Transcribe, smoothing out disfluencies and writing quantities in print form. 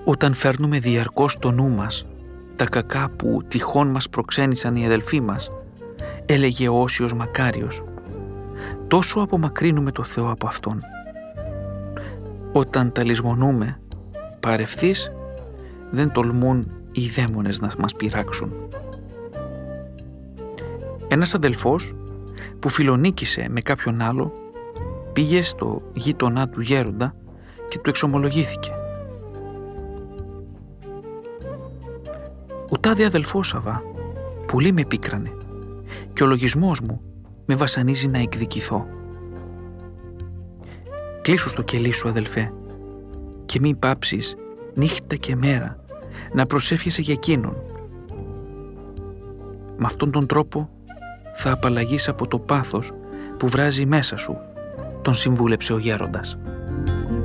Όταν φέρνουμε διαρκώς στο νου μας τα κακά που τυχόν μας προξένησαν οι αδελφοί μας, έλεγε ο Όσιος Μακάριος, τόσο απομακρύνουμε το Θεό από Αυτόν. Όταν τα λησμονούμε παρευθείς, δεν τολμούν οι δαίμονες να μας πειράξουν. Ένας αδελφός που φιλονίκησε με κάποιον άλλο πήγε στο γείτονά του γέροντα και του εξομολογήθηκε. «Ο τάδε αδελφός, Αβά, πολύ με πίκρανε και ο λογισμός μου με βασανίζει να εκδικηθώ. Κλείσου στο κελί σου, αδελφέ, και μην πάψεις νύχτα και μέρα να προσεύχεσαι για εκείνον. Με αυτόν τον τρόπο θα απαλλαγείς από το πάθος που βράζει μέσα σου», τον συμβούλεψε ο γέροντας.